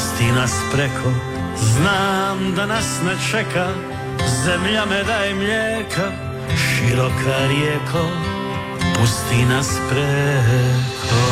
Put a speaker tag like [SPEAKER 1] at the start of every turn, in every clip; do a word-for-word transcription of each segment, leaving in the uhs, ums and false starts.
[SPEAKER 1] pusti nas preko, znam da nas ne čeka zemlja meda i mlijeka, široka rijeko, pusti nas preko.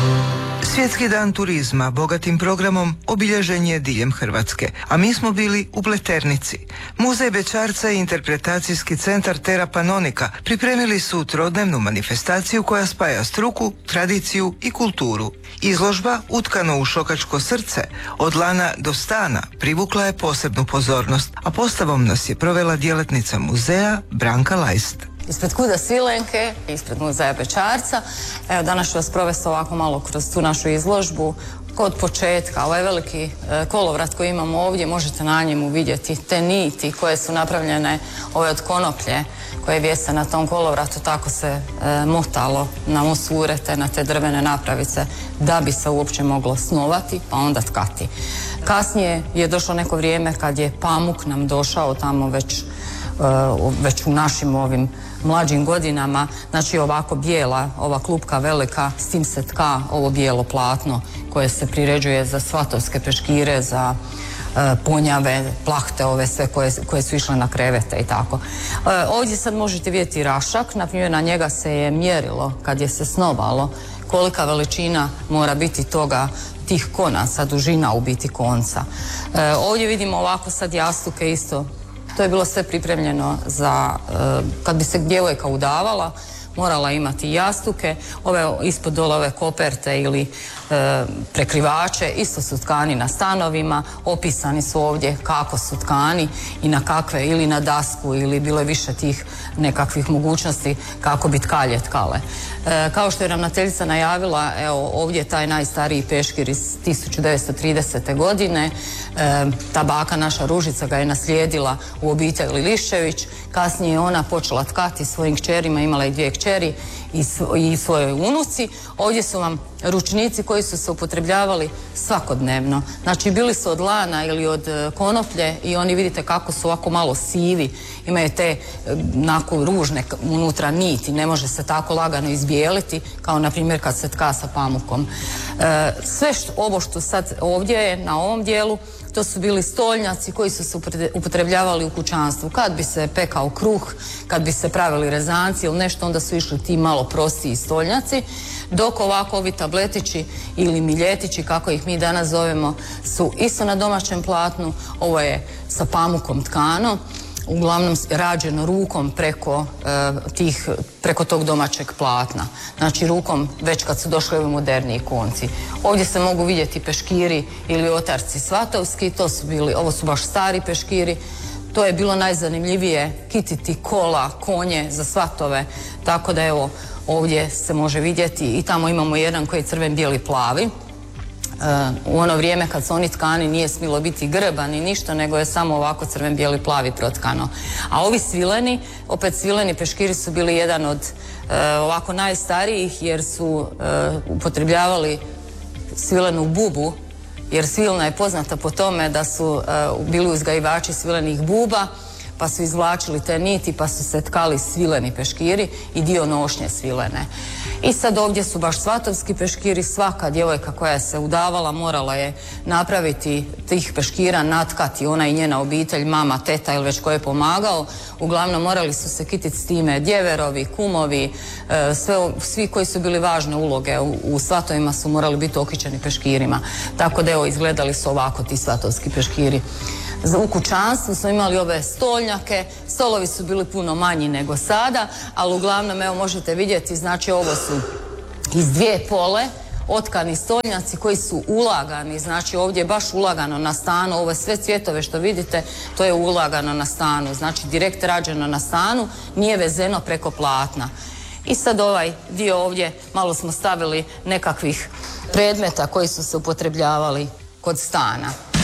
[SPEAKER 2] Svjetski dan turizma bogatim programom obilježen je diljem Hrvatske, a mi smo bili u Pleternici. Muzej bećarca i interpretacijski centar Terra Panonica pripremili su trodnevnu manifestaciju koja spaja struku, tradiciju i kulturu. Izložba, utkano u šokačko srce, od lana do stana, privukla je posebnu pozornost, a postavom nas je provela djelatnica muzeja Branka Lajst.
[SPEAKER 3] Ispred kuda Svilenke, ispred muzeja bećarca. Evo, danas ću vas provesti ovako malo kroz tu našu izložbu. Kod početka, ovaj veliki e, kolovrat koji imamo ovdje, možete na njemu vidjeti te niti koje su napravljene ove od konoplje koje vjese na tom kolovratu, tako se e, motalo na musurete, na te drvene napravice da bi se uopće moglo snovati pa onda tkati. Kasnije je došlo neko vrijeme kad je pamuk nam došao tamo već, e, već u našim ovim mlađim godinama, znači ovako bijela, ova klupka velika, s tim se tka ovo bijelo platno koje se priređuje za svatovske peškire, za e, ponjave, plahte ove sve koje, koje su išle na krevete i tako. E, ovdje sad možete vidjeti rašak, na primjer na njega se je mjerilo kad je se snovalo kolika veličina mora biti toga, tih konaca, dužina u biti konca. E, ovdje vidimo ovako sad jastuke isto. To je bilo sve pripremljeno za, kad bi se djevojka udavala, morala imati jastuke, ove ispod dole ove koperte ili e, prekrivače, isto su tkani na stanovima, opisani su ovdje kako su tkani i na kakve, ili na dasku, ili bilo je više tih nekakvih mogućnosti kako bi tkalje tkale. E, kao što je ravnateljica najavila, evo ovdje je taj najstariji peškir iz tisuću devetsto tridesete. godine, e, ta baka naša Ružica ga je naslijedila u obitelji Lišević, kasnije je ona počela tkati svojim kćerima, imala je dvije kćeri i, svo, i svojoj unuci. Ovdje su vam ručnici koji su se upotrebljavali svakodnevno. Znači bili su od lana ili od konoplje i oni vidite kako su ovako malo sivi. Imaju te onako ružne unutra niti, ne može se tako lagano izbijeliti kao na primjer kad se tka sa pamukom. E, sve što, ovo što sad ovdje je na ovom dijelu, to su bili stolnjaci koji su se upotrebljavali u kućanstvu. Kad bi se pekao kruh, kad bi se pravili rezanci ili nešto, onda su išli ti malo prostiji stolnjaci, dok ovako ovi tabletići ili miljetići, kako ih mi danas zovemo, su isto na domaćem platnu. Ovo je sa pamukom tkano, uglavnom rađeno rukom preko, e, tih, preko tog domaćeg platna. Znači rukom već kad su došli ovi moderniji konci. Ovdje se mogu vidjeti peškiri ili otarci svatovski, to su bili, ovo su baš stari peškiri. To je bilo najzanimljivije, kititi kola, konje za svatove, tako da evo ovdje se može vidjeti i tamo imamo jedan koji je crven, bijeli, plavi. U ono vrijeme kad su oni tkani nije smilo biti grba ni ništa, nego je samo ovako crven, bijeli, plavi protkano. A ovi svileni, opet svileni peškiri su bili jedan od e, ovako najstarijih jer su e, upotrebljavali svilenu bubu, jer svilna je poznata po tome da su e, bili uzgajivači svilenih buba, pa su izvlačili te niti, pa su se tkali svileni peškiri i dio nošnje svilene. I sad ovdje su baš svatovski peškiri, svaka djevojka koja se udavala morala je napraviti tih peškira, natkati, ona i njena obitelj, mama, teta ili već ko je pomagao. Uglavnom morali su se kititi s time djeverovi, kumovi, sve, svi koji su bili važne uloge u, u svatovima su morali biti okićeni peškirima. Tako da evo izgledali su ovako ti svatovski peškiri. U kućanstvu smo imali ove stolnjake, stolovi su bili puno manji nego sada, ali uglavnom evo možete vidjeti, znači ovo su iz dvije pole otkani stolnjaci koji su ulagani, znači ovdje je baš ulagano na stanu, ove sve cvjetove što vidite, to je ulagano na stanu, znači direkt rađeno na stanu, nije vezeno preko platna. I sad ovaj dio ovdje malo smo stavili nekakvih predmeta koji su se upotrebljavali kod stana.